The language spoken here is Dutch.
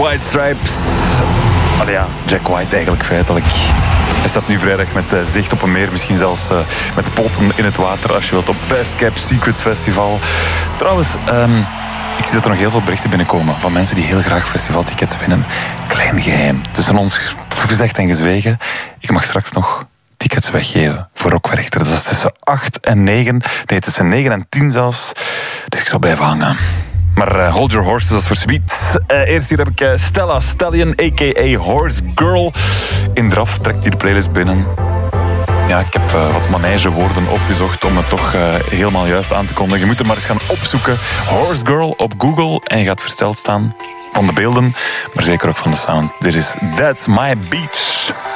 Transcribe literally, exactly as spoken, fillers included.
White Stripes. Allee ja, Jack White eigenlijk feitelijk. Hij staat nu vrijdag met uh, zicht op een meer. Misschien zelfs uh, met de poten in het water als je wilt op Best Kept Secret Festival. Trouwens, um, ik zie dat er nog heel veel berichten binnenkomen van mensen die heel graag festivaltickets winnen. Klein geheim. Tussen ons gezegd en gezwegen. Ik mag straks nog tickets weggeven voor Rockwerchter. Dat is tussen acht en negen. Nee, tussen negen en tien zelfs. Dus ik zal blijven hangen. Maar uh, hold your horses, dat is voor Sweet. Uh, eerst hier heb ik uh, Stella Stallion, a k a. Horse Girl. In draf trekt hier de playlist binnen. Ja, ik heb uh, wat managewoorden opgezocht om het toch uh, helemaal juist aan te kondigen. Je moet het maar eens gaan opzoeken. Horse Girl op Google en je gaat versteld staan van de beelden, maar zeker ook van de sound. Dit is That's My Beach.